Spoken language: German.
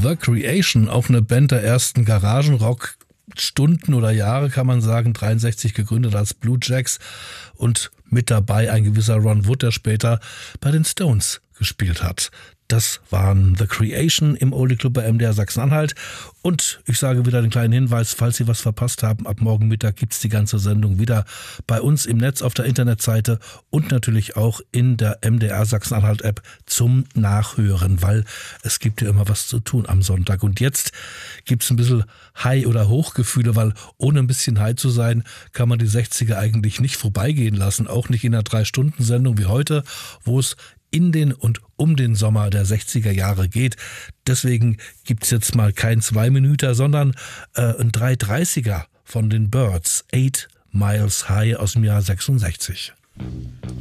The Creation, auch eine Band der ersten Garagenrock-Stunden oder Jahre, kann man sagen. 63 gegründet als Blue Jacks und mit dabei ein gewisser Ron Wood, der später bei den Stones gespielt hat. Das waren The Creation im Oldie Club bei MDR Sachsen-Anhalt. Und ich sage wieder den kleinen Hinweis, falls Sie was verpasst haben, ab morgen Mittag gibt's die ganze Sendung wieder bei uns im Netz auf der Internetseite und natürlich auch in der MDR Sachsen-Anhalt-App zum Nachhören, weil es gibt ja immer was zu tun am Sonntag. Und jetzt gibt's ein bisschen High- oder Hochgefühle, weil ohne ein bisschen High zu sein, kann man die 60er eigentlich nicht vorbeigehen lassen. Auch nicht in einer 3-Stunden-Sendung wie heute, wo es in den und um den Sommer der 60er Jahre geht. Deswegen gibt's jetzt mal kein 2-Minüter, sondern ein 3:30er von den Byrds, 8 Miles High aus dem Jahr 66.